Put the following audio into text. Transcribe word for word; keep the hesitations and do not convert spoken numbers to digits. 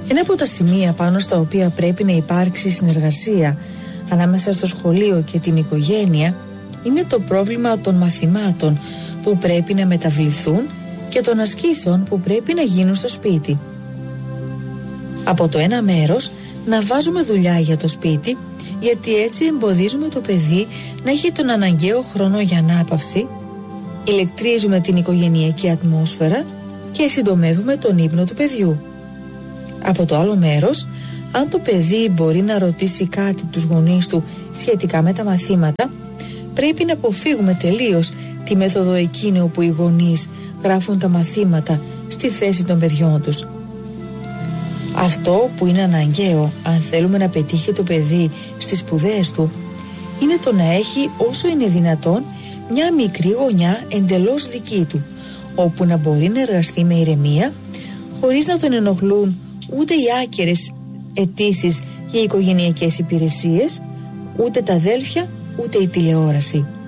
Ένα από τα σημεία πάνω στα οποία πρέπει να υπάρξει συνεργασία ανάμεσα στο σχολείο και την οικογένεια είναι το πρόβλημα των μαθημάτων που πρέπει να μεταβληθούν και των ασκήσεων που πρέπει να γίνουν στο σπίτι. Από το ένα μέρος να βάζουμε δουλειά για το σπίτι, γιατί έτσι εμποδίζουμε το παιδί να έχει τον αναγκαίο χρόνο για ανάπαυση, ηλεκτρίζουμε την οικογενειακή ατμόσφαιρα και συντομεύουμε τον ύπνο του παιδιού. Από το άλλο μέρος, αν το παιδί μπορεί να ρωτήσει κάτι τους γονείς του σχετικά με τα μαθήματα, πρέπει να αποφύγουμε τελείως τη μέθοδο εκείνη όπου οι γονείς γράφουν τα μαθήματα στη θέση των παιδιών τους. Αυτό που είναι αναγκαίο αν θέλουμε να πετύχει το παιδί στις σπουδές του είναι το να έχει όσο είναι δυνατόν μια μικρή γωνιά εντελώς δική του, όπου να μπορεί να εργαστεί με ηρεμία χωρίς να τον ενοχλούν ούτε οι άκερες αιτήσεις για οικογενειακές υπηρεσίες, ούτε τα αδέλφια, ούτε η τηλεόραση.